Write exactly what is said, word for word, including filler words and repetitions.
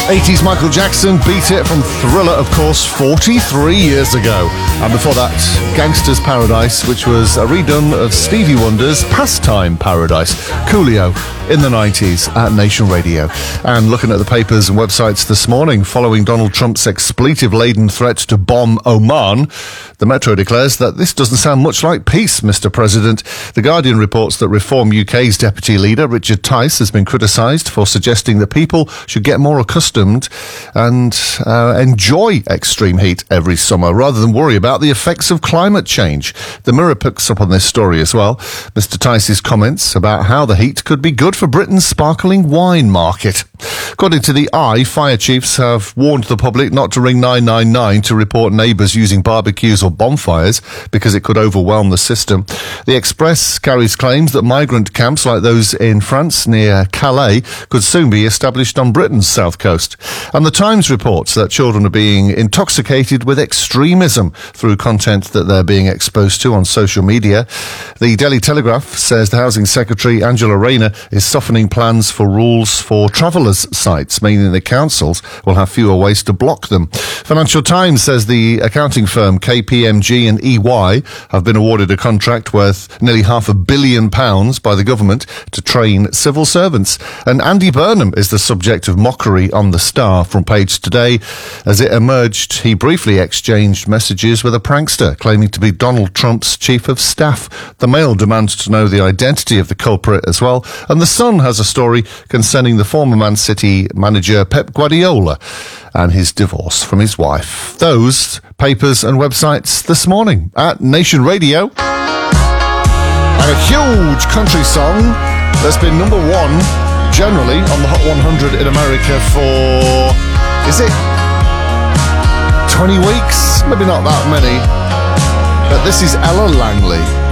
eighties Michael Jackson, Beat It from Thriller, of course, forty-three years ago. And before that, Gangster's Paradise, which was a redone of Stevie Wonder's Pastime Paradise, Coolio, in the nineties at Nation Radio. And looking at the papers and websites this morning, following Donald Trump's expletive-laden threat to bomb Oman, the Metro declares that this doesn't sound much like peace, Mister President. The Guardian reports that Reform U K's deputy leader, Richard Tice, has been criticised for suggesting that people should get more accustomed and uh, enjoy extreme heat every summer rather than worry about the effects of climate change. The Mirror picks up on this story as well. Mister Tice's comments about how the heat could be good for Britain's sparkling wine market. According to the Eye, fire chiefs have warned the public not to ring nine nine nine to report neighbours using barbecues or bonfires because it could overwhelm the system. The Express carries claims that migrant camps like those in France near Calais could soon be established on Britain's south coast. And the Times reports that children are being intoxicated with extremism through content that they're being exposed to on social media. The Daily Telegraph says the Housing Secretary, Angela Rayner, is softening plans for rules for travellers' sites, meaning the councils will have fewer ways to block them. Financial Times says the accounting firm K P M G and E Y have been awarded a contract worth nearly half a billion pounds by the government to train civil servants. And Andy Burnham is the subject of mockery on The Star from Page Today. As it emerged, he briefly exchanged messages with a prankster claiming to be Donald Trump's chief of staff. The Mail demands to know the identity of the culprit as well. And The Sun has a story concerning the former Man City manager Pep Guardiola and his divorce from his wife. Those papers and websites this morning at Nation Radio. And a huge country song that's been number one generally on the Hot one hundred in America for, is it twenty weeks? Maybe not that many. But this is Ella Langley.